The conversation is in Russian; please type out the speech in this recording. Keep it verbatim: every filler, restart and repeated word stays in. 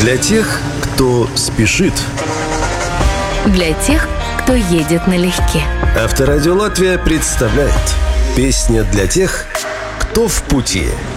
Для тех, кто спешит. Для тех, кто едет налегке. Авторадио Латвия представляет песня для тех, кто в пути.